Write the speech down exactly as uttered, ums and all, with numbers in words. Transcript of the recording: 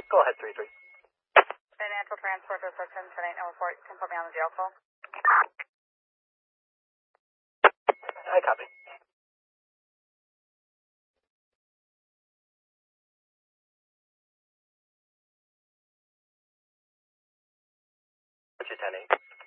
Go ahead, three three. Financial transport to assistance, ten eight, report, can put me on the jail call. I copy. What's your ten eight?